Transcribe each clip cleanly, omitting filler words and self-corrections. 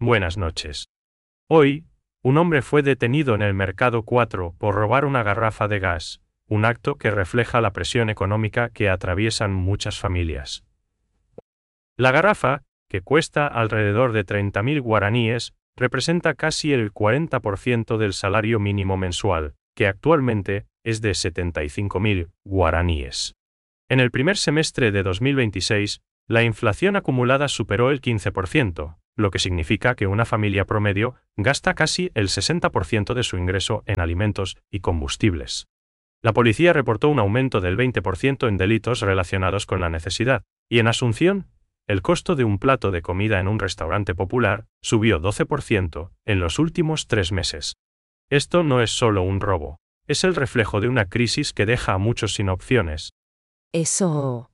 Buenas noches. Hoy, un hombre fue detenido en el Mercado 4 por robar una garrafa de gas, un acto que refleja la presión económica que atraviesan muchas familias. La garrafa, que cuesta alrededor de 30.000 guaraníes, representa casi el 40% del salario mínimo mensual, que actualmente es de 75.000 guaraníes. En el primer semestre de 2026, la inflación acumulada superó el 15%, lo que significa que una familia promedio gasta casi el 60% de su ingreso en alimentos y combustibles. La policía reportó un aumento del 20% en delitos relacionados con la necesidad, y en Asunción, el costo de un plato de comida en un restaurante popular subió 12% en los últimos 3 meses. Esto no es solo un robo, es el reflejo de una crisis que deja a muchos sin opciones. Eso.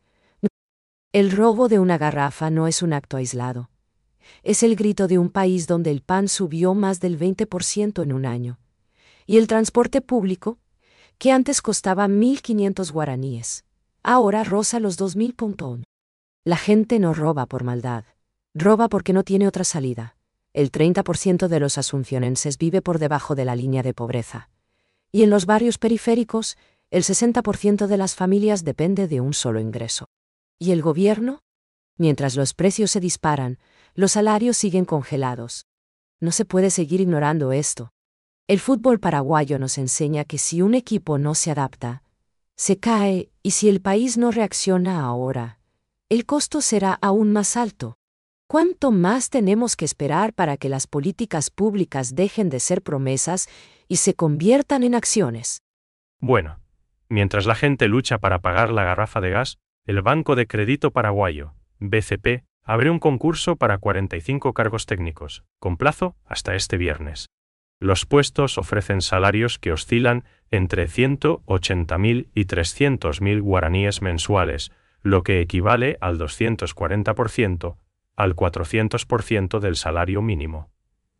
El robo de una garrafa no es un acto aislado. Es el grito de un país donde el pan subió más del 20% en un año. Y el transporte público, que antes costaba 1.500 guaraníes, ahora roza los 2.000. La gente no roba por maldad. Roba porque no tiene otra salida. El 30% de los asuncionenses vive por debajo de la línea de pobreza. Y en los barrios periféricos, el 60% de las familias depende de un solo ingreso. ¿Y el gobierno? Mientras los precios se disparan, los salarios siguen congelados. No se puede seguir ignorando esto. El fútbol paraguayo nos enseña que si un equipo no se adapta, se cae, y si el país no reacciona ahora, el costo será aún más alto. ¿Cuánto más tenemos que esperar para que las políticas públicas dejen de ser promesas y se conviertan en acciones? Bueno, mientras la gente lucha para pagar la garrafa de gas, el Banco de Crédito Paraguayo, BCP, abre un concurso para 45 cargos técnicos, con plazo hasta este viernes. Los puestos ofrecen salarios que oscilan entre 180.000 y 300.000 guaraníes mensuales, lo que equivale al 240%, al 400% del salario mínimo.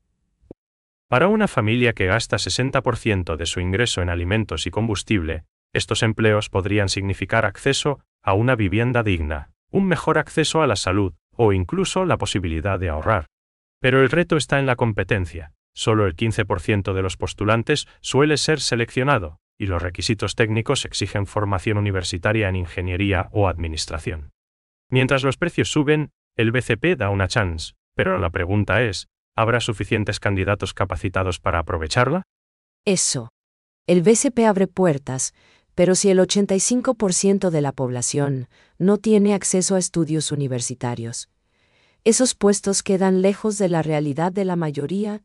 Para una familia que gasta 60% de su ingreso en alimentos y combustible, estos empleos podrían significar acceso a una vivienda digna, un mejor acceso a la salud o incluso la posibilidad de ahorrar. Pero el reto está en la competencia. Solo el 15% de los postulantes suele ser seleccionado, y los requisitos técnicos exigen formación universitaria en ingeniería o administración. Mientras los precios suben, el BCP da una chance, pero la pregunta es, ¿habrá suficientes candidatos capacitados para aprovecharla? Eso. El BCP abre puertas, pero si el 85% de la población no tiene acceso a estudios universitarios, esos puestos quedan lejos de la realidad de la mayoría.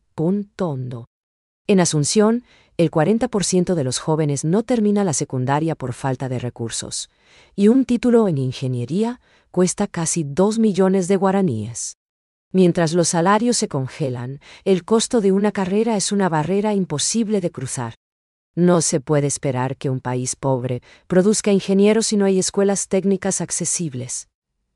En Asunción, el 40% de los jóvenes no termina la secundaria por falta de recursos, y un título en ingeniería cuesta casi 2 millones de guaraníes. Mientras los salarios se congelan, el costo de una carrera es una barrera imposible de cruzar. No se puede esperar que un país pobre produzca ingenieros si no hay escuelas técnicas accesibles.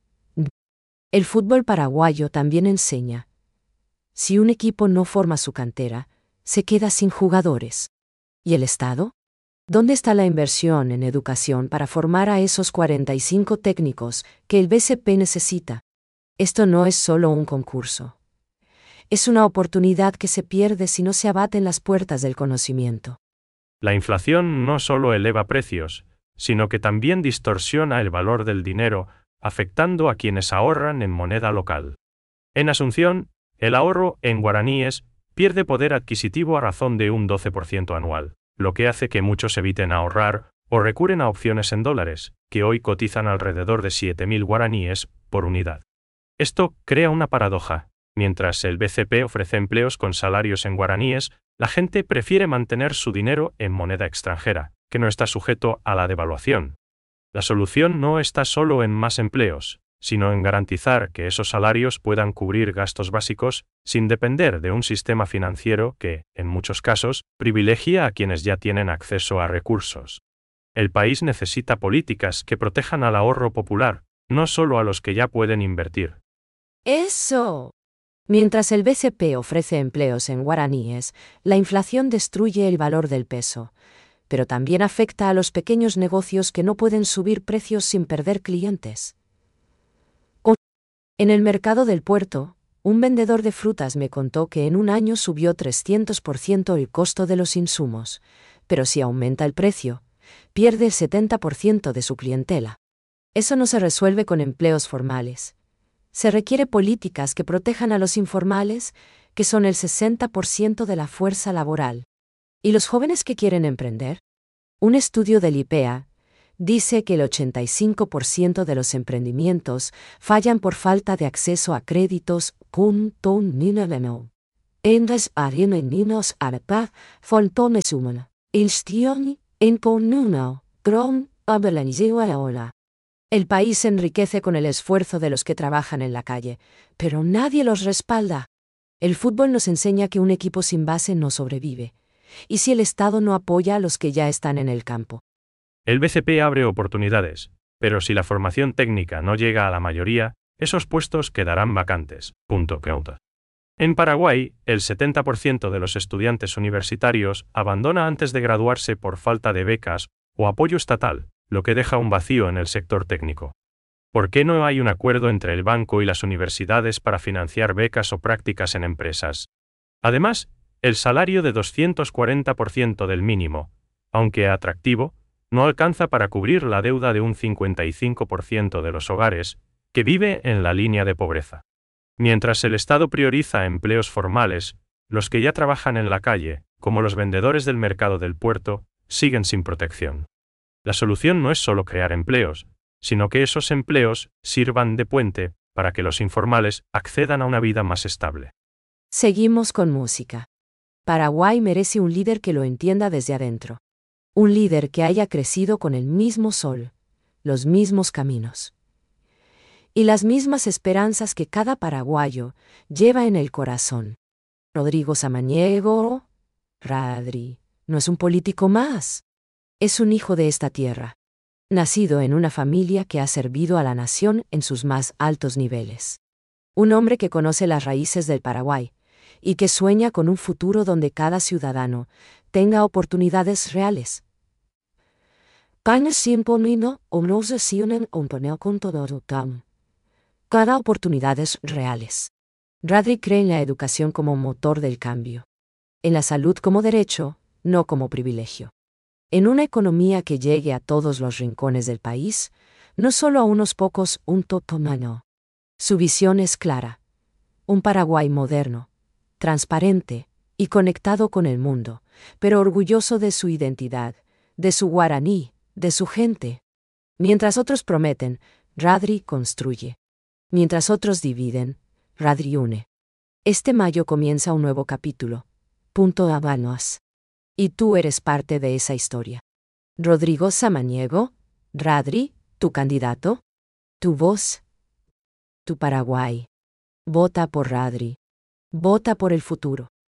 El fútbol paraguayo también enseña. Si un equipo no forma su cantera, se queda sin jugadores. ¿Y el Estado? ¿Dónde está la inversión en educación para formar a esos 45 técnicos que el BCP necesita? Esto no es solo un concurso. Es una oportunidad que se pierde si no se abaten las puertas del conocimiento. La inflación no solo eleva precios, sino que también distorsiona el valor del dinero, afectando a quienes ahorran en moneda local. En Asunción, el ahorro en guaraníes pierde poder adquisitivo a razón de un 12% anual, lo que hace que muchos eviten ahorrar o recurren a opciones en dólares, que hoy cotizan alrededor de 7.000 guaraníes por unidad. Esto crea una paradoja. Mientras el BCP ofrece empleos con salarios en guaraníes, la gente prefiere mantener su dinero en moneda extranjera, que no está sujeto a la devaluación. La solución no está solo en más empleos, sino en garantizar que esos salarios puedan cubrir gastos básicos sin depender de un sistema financiero que, en muchos casos, privilegia a quienes ya tienen acceso a recursos. El país necesita políticas que protejan al ahorro popular, no solo a los que ya pueden invertir. ¡Eso! Mientras el BCP ofrece empleos en guaraníes, la inflación destruye el valor del peso, pero también afecta a los pequeños negocios que no pueden subir precios sin perder clientes. En el mercado del puerto, Un vendedor de frutas me contó que en un año subió 300% el costo de los insumos, pero si aumenta el precio, pierde el 70% de su clientela. Eso no se resuelve con empleos formales. Se requiere políticas que protejan a los informales, que son el 60% de la fuerza laboral. ¿Y los jóvenes que quieren emprender? Un estudio del IPEA dice que el 85% de los emprendimientos fallan por falta de acceso a créditos. Enders ninos arpa, fontone sumen. Ilstioni, imponuno, grom, abelaniziwaola. El país se enriquece con el esfuerzo de los que trabajan en la calle, pero nadie los respalda. El fútbol nos enseña que un equipo sin base no sobrevive. ¿Y si el Estado no apoya a los que ya están en el campo? El BCP abre oportunidades, pero si la formación técnica no llega a la mayoría, esos puestos quedarán vacantes. En Paraguay, el 70% de los estudiantes universitarios abandona antes de graduarse por falta de becas o apoyo estatal, lo que deja un vacío en el sector técnico. ¿Por qué no hay un acuerdo entre el banco y las universidades para financiar becas o prácticas en empresas? Además, el salario de 240% del mínimo, aunque atractivo, no alcanza para cubrir la deuda de un 55% de los hogares que vive en la línea de pobreza. Mientras el Estado prioriza empleos formales, los que ya trabajan en la calle, como los vendedores del mercado del puerto, siguen sin protección. La solución no es solo crear empleos, sino que esos empleos sirvan de puente para que los informales accedan a una vida más estable. Seguimos con música. Paraguay merece un líder que lo entienda desde adentro. Un líder que haya crecido con el mismo sol, los mismos caminos y las mismas esperanzas que cada paraguayo lleva en el corazón. Rodrigo Samaniego, Radri, no es un político más. Es un hijo de esta tierra, nacido en una familia que ha servido a la nación en sus más altos niveles. Un hombre que conoce las raíces del Paraguay y que sueña con un futuro donde cada ciudadano tenga oportunidades reales. Cada oportunidades reales. Radri cree en la educación como motor del cambio. En la salud como derecho, no como privilegio. En una economía que llegue a todos los rincones del país, no solo a unos pocos, un totomano. Su visión es clara. Un Paraguay moderno, transparente y conectado con el mundo, pero orgulloso de su identidad, de su guaraní, de su gente. Mientras otros prometen, Radri construye. Mientras otros dividen, Radri une. Este mayo comienza un nuevo capítulo. Habanos. Y tú eres parte de esa historia. Rodrigo Samaniego, Radri, tu candidato, tu voz, tu Paraguay. Vota por Radri. Vota por el futuro.